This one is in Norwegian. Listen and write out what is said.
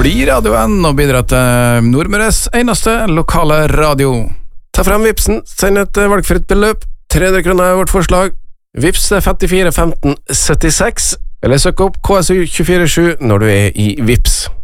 bli radioen og bidra til Nordmøres eneste lokale radio. Ta frem Vipsen, send et valgfritt beløp. 300 kroner er vårt forslag. Vips 54 15 76, eller søk opp KSU 247 når du er i Vips.